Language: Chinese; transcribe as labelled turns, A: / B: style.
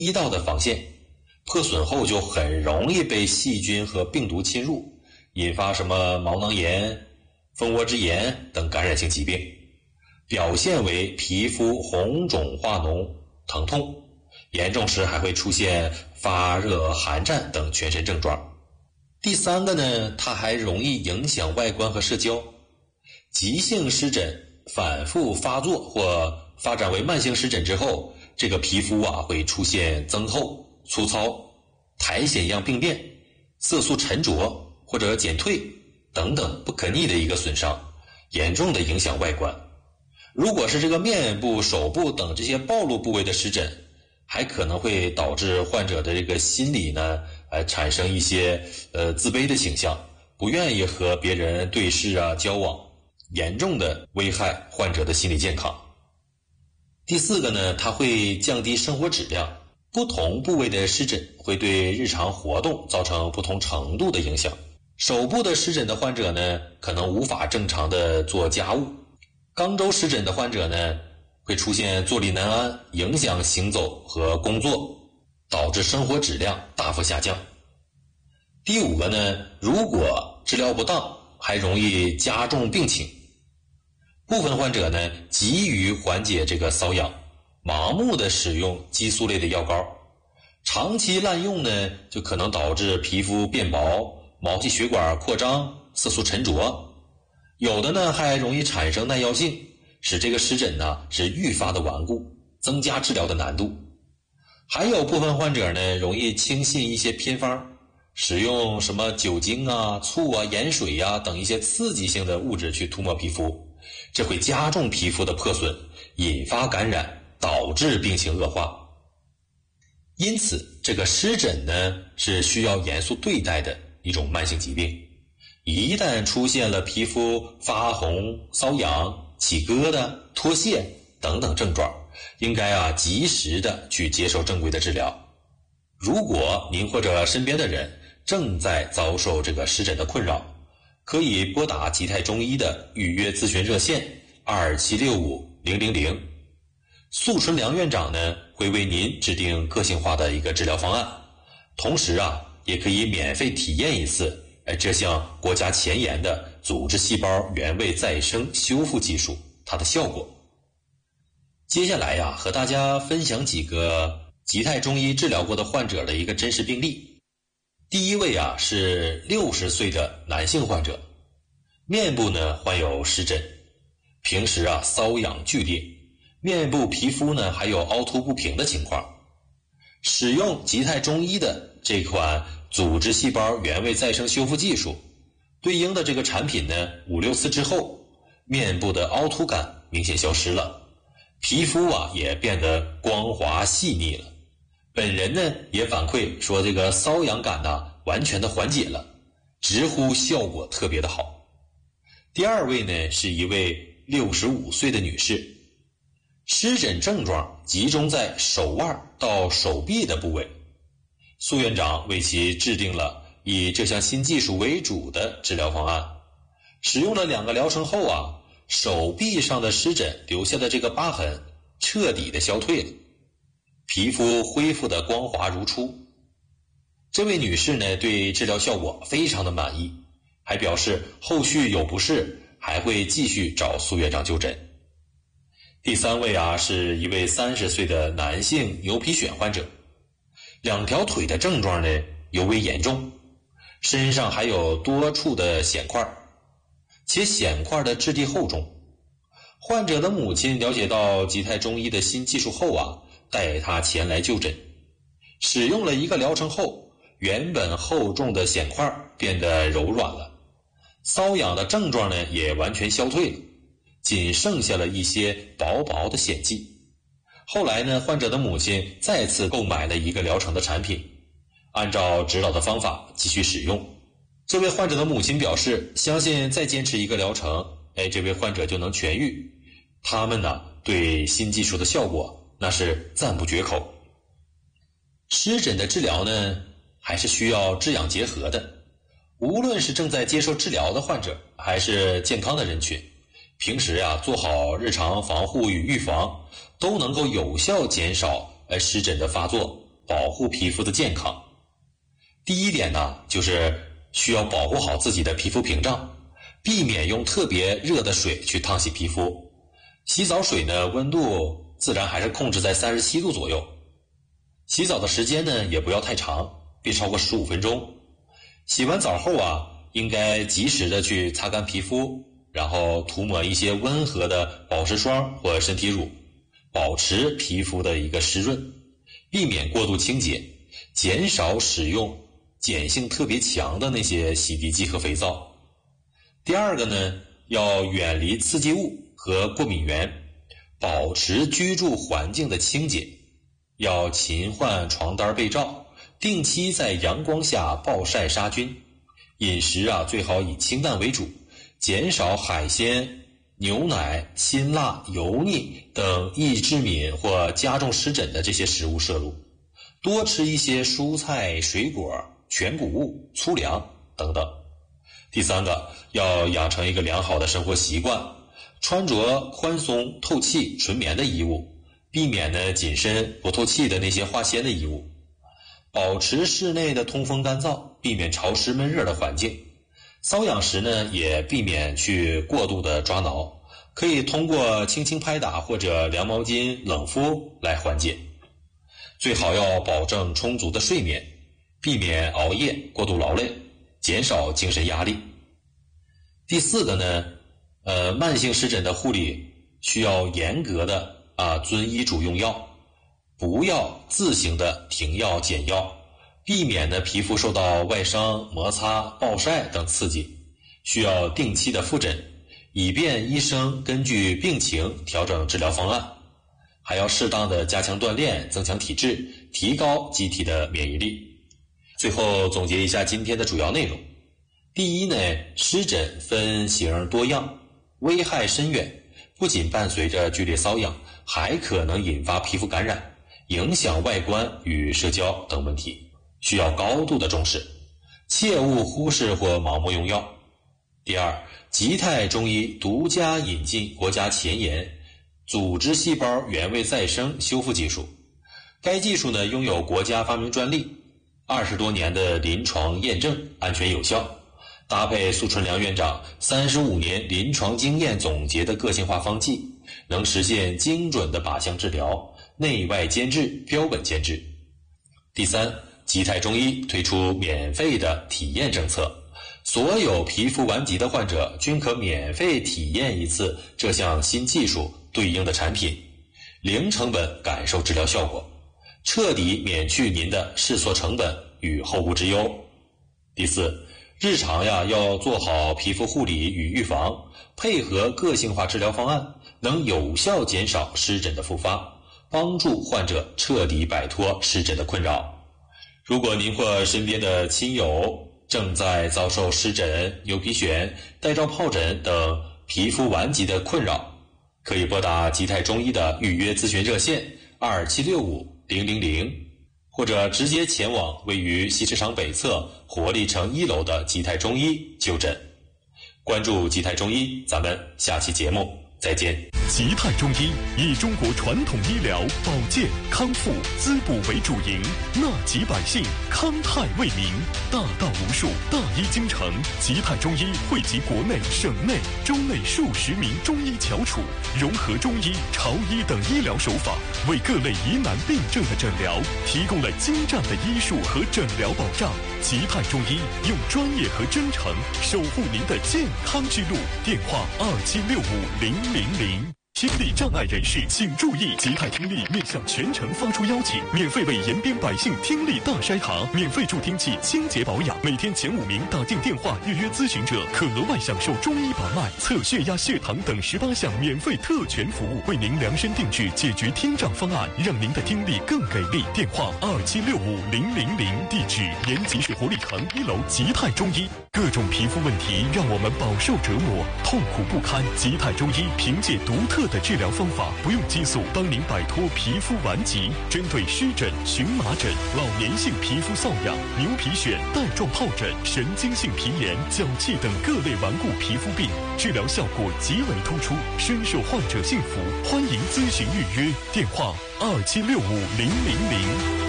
A: 一道的防线，破损后就很容易被细菌和病毒侵入，引发什么毛囊炎、蜂窝之炎等感染性疾病，表现为皮肤红肿化脓、疼痛，严重时还会出现发热、寒战等全身症状。第三个呢，它还容易影响外观和社交。急性湿疹反复发作或发展为慢性湿疹之后，这个皮肤会出现增厚、粗糙、苔藓样病变、色素沉着或者减退等等不可逆的一个损伤，严重的影响外观。如果是这个面部、手部等这些暴露部位的湿疹，还可能会导致患者的这个心理呢，产生一些自卑的倾向，不愿意和别人对视交往，严重的危害患者的心理健康。第四个呢，它会降低生活质量。不同部位的湿疹会对日常活动造成不同程度的影响。手部的湿疹的患者呢，可能无法正常的做家务。肛周湿疹的患者呢，会出现坐立难安，影响行走和工作，导致生活质量大幅下降。第五个呢，如果治疗不当，还容易加重病情。部分患者呢，急于缓解这个瘙痒，盲目的使用激素类的药膏，长期滥用呢，就可能导致皮肤变薄、毛细血管扩张、色素沉着。有的呢，还容易产生耐药性，使这个湿疹呢是愈发的顽固，增加治疗的难度。还有部分患者呢，容易轻信一些偏方，使用什么酒精醋盐水等一些刺激性的物质去涂抹皮肤，这会加重皮肤的破损，引发感染，导致病情恶化。因此，这个湿疹呢是需要严肃对待的一种慢性疾病。一旦出现了皮肤发红、瘙痒、起疙瘩、脱屑等等症状，应该及时的去接受正规的治疗。如果您或者身边的人正在遭受这个湿疹的困扰，可以拨打吉泰中医的预约咨询热线27650000，素春良院长呢会为您制定个性化的一个治疗方案，同时也可以免费体验一次这项国家前沿的组织细胞原位再生修复技术它的效果。接下来和大家分享几个吉泰中医治疗过的患者的一个真实病例。第一位是60岁的男性患者，面部呢患有湿疹，平时瘙痒剧烈，面部皮肤呢还有凹凸不平的情况。使用吉泰中医的这款组织细胞原位再生修复技术，对应的这个产品呢5-6次之后，面部的凹凸感明显消失了，皮肤也变得光滑细腻了。本人呢也反馈说，这个瘙痒感完全的缓解了，直呼效果特别的好。第二位呢是一位65岁的女士，湿疹症状集中在手腕到手臂的部位。苏院长为其制定了以这项新技术为主的治疗方案，使用了2个疗程后手臂上的湿疹留下的这个疤痕彻底的消退了，皮肤恢复的光滑如初。这位女士呢对治疗效果非常的满意，还表示后续有不适还会继续找苏院长就诊。第三位是一位30岁的男性牛皮癣患者，2条腿的症状呢尤为严重，身上还有多处的癣块，且癣块的质地厚重。患者的母亲了解到吉泰中医的新技术后带他前来就诊，使用了1个疗程后，原本厚重的癣块变得柔软了，瘙痒的症状呢也完全消退了，仅剩下了一些薄薄的癣迹。后来呢，患者的母亲再次购买了1个疗程的产品，按照指导的方法继续使用。这位患者的母亲表示，相信再坚持1个疗程，这位患者就能痊愈。他们对新技术的效果那是赞不绝口。湿疹的治疗呢，还是需要治养结合的。无论是正在接受治疗的患者，还是健康的人群，平时做好日常防护与预防，都能够有效减少湿疹的发作， 保护皮肤的健康。第一点呢，就是需要保护好自己的皮肤屏障，避免用特别热的水去烫洗皮肤。洗澡水呢，温度自然还是控制在37度左右。洗澡的时间呢，也不要太长，别超过15分钟。洗完澡后啊，应该及时的去擦干皮肤，然后涂抹一些温和的保湿霜或身体乳，保持皮肤的一个湿润，避免过度清洁，减少使用碱性特别强的那些洗涤剂和肥皂。第二个呢，要远离刺激物和过敏源，保持居住环境的清洁，要勤换床单被罩，定期在阳光下暴晒杀菌。饮食啊，最好以清淡为主，减少海鲜、牛奶、辛辣、油腻等易致敏或加重湿疹的这些食物摄入，多吃一些蔬菜、水果、全谷物、粗粮等等。第三个，要养成一个良好的生活习惯，穿着宽松、透气、纯棉的衣物，避免呢紧身不透气的那些化纤的衣物，保持室内的通风干燥，避免潮湿闷热的环境。瘙痒时呢，也避免去过度的抓挠，可以通过轻轻拍打或者凉毛巾冷敷来缓解。最好要保证充足的睡眠，避免熬夜、过度劳累，减少精神压力。第四个呢，慢性湿疹的护理需要严格的遵医嘱用药，不要自行的停药减药，避免呢皮肤受到外伤、摩擦、暴晒等刺激，需要定期的复诊，以便医生根据病情调整治疗方案。还要适当的加强锻炼，增强体质，提高机体的免疫力。最后总结一下今天的主要内容。第一呢，湿疹分型多样，危害深远，不仅伴随着剧烈瘙痒，还可能引发皮肤感染，影响外观与社交等问题，需要高度的重视，切勿忽视或盲目用药。第二，吉泰中医独家引进国家前沿组织细胞原位再生修复技术，该技术呢拥有国家发明专利，20多年的临床验证，安全有效，搭配苏春良院长35年临床经验总结的个性化方剂，能实现精准的靶向治疗，内外兼治，标本兼治。第三，吉泰中医推出免费的体验政策，所有皮肤顽疾的患者均可免费体验一次这项新技术对应的产品，零成本感受治疗效果，彻底免去您的试错成本与后顾之忧。第四，日常要做好皮肤护理与预防，配合个性化治疗方案，能有效减少湿疹的复发，帮助患者彻底摆脱湿疹的困扰。如果您或身边的亲友正在遭受湿疹、牛皮癣、带状疱疹等皮肤顽疾的困扰，可以拨打吉泰中医的预约咨询热线27650000，或者直接前往位于西市场北侧活力城1楼的吉泰中医就诊。关注吉泰中医，咱们下期节目再见。
B: 吉泰中医以中国传统医疗、保健、康复、滋补为主营，纳吉百姓，康泰为民，大道无数，大医精诚。吉泰中医汇集国内、省内、州内数十名中医翘楚，融合中医、潮医等医疗手法，为各类疑难病症的诊疗提供了精湛的医术和诊疗保障。吉泰中医用专业和真诚守护您的健康之路。电话27650000。听力障碍人士请注意，吉泰听力面向全城发出邀请，免费为延边百姓听力大筛查，免费助听器清洁保养，每天前5名打进电话预约咨询者可额外享受中医把脉、测血压、血糖等18项免费特权服务，为您量身定制解决听障方案，让您的听力更给力。电话27650000，地址延吉市活力城1楼吉泰中医。各种皮肤问题让我们饱受折磨，痛苦不堪。吉泰中医凭借独特的治疗方法，不用激素，帮您摆脱皮肤顽疾。针对湿疹、荨麻疹、老年性皮肤瘙痒、牛皮癣、带状疱疹、神经性皮炎、脚气等各类顽固皮肤病，治疗效果极为突出，深受患者信服。欢迎咨询预约，电话27650000。